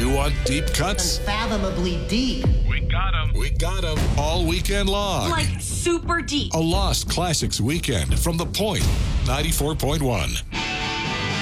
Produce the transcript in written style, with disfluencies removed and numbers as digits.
You want deep cuts? Unfathomably deep. We got him. We got them all weekend long. Like super deep. A Lost Classics weekend from The Point 94.1.